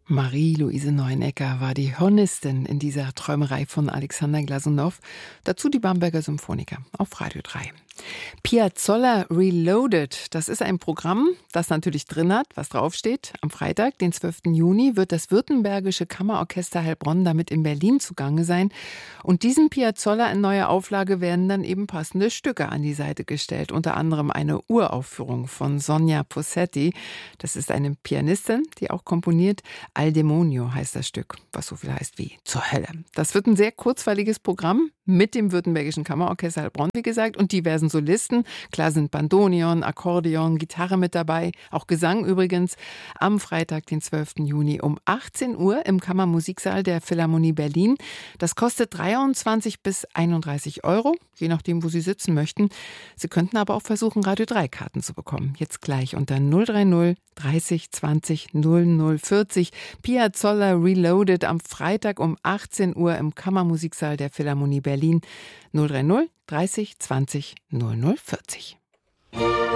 Marie-Louise Neunecker war die Hornistin in dieser Träumerei von Alexander Glasunow. Dazu die Bamberger Symphoniker auf Radio 3. Piazzolla Reloaded, das ist ein Programm, das natürlich drin hat, was draufsteht. Am Freitag, den 12. Juni, wird das Württembergische Kammerorchester Heilbronn damit in Berlin zugange sein. Und diesem Piazzolla in neuer Auflage werden dann eben passende Stücke an die Seite gestellt. Unter anderem eine Uraufführung von Sonia Posetti. Das ist eine Pianistin, die auch komponiert. Al Demonio heißt das Stück, was so viel heißt wie zur Hölle. Das wird ein sehr kurzweiliges Programm mit dem Württembergischen Kammerorchester Heilbronn, wie gesagt, und diversen Solisten. Klar sind Bandoneon, Akkordeon, Gitarre mit dabei, auch Gesang übrigens. Am Freitag, den 12. Juni um 18 Uhr im Kammermusiksaal der Philharmonie Berlin. Das kostet 23 bis 31 Euro, je nachdem, wo Sie sitzen möchten. Sie könnten aber auch versuchen, Radio 3 Karten zu bekommen. Jetzt gleich unter 030 30 20 00 40. Piazzolla Reloaded am Freitag um 18 Uhr im Kammermusiksaal der Philharmonie Berlin. 030 30 20 00 40.